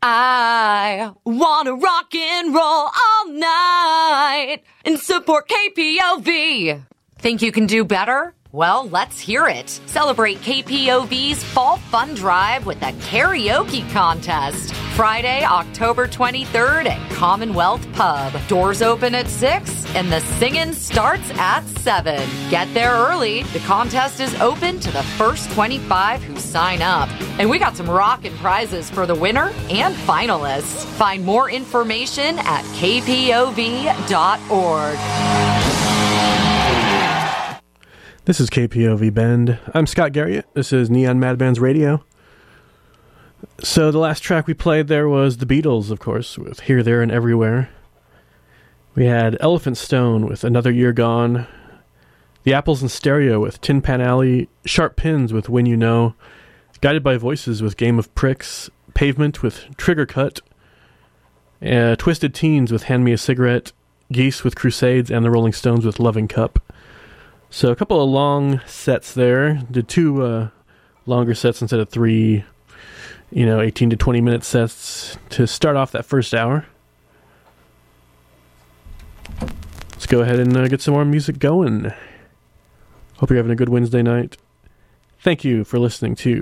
I wanna rock and roll all night and support KPOV. Think you can do better? Well, let's hear it. Celebrate KPOV's Fall Fun Drive with a karaoke contest. Friday, October 23rd at Commonwealth Pub. Doors open at 6 and the singing starts at 7. Get there early. The contest is open to the first 25 who sign up. And we got some rockin' prizes for the winner and finalists. Find more information at kpov.org. This is KPOV Bend. I'm Scott Garriott. This is Neon Madbands Radio. So the last track we played there was The Beatles, of course, with Here, There, and Everywhere. We had Elephant Stone with Another Year Gone. The Apples in Stereo with Tin Pan Alley. Sharp Pins with When You Know. Guided by Voices with Game of Pricks. Pavement with Trigger Cut. Twisted Teens with Hand Me a Cigarette. Geese with Crusades, and the Rolling Stones with Loving Cup. So a couple of long sets there. Did two longer sets instead of three, 18 to 20 minute sets to start off that first hour. Let's go ahead and get some more music going. Hope you're having a good Wednesday night. Thank you for listening to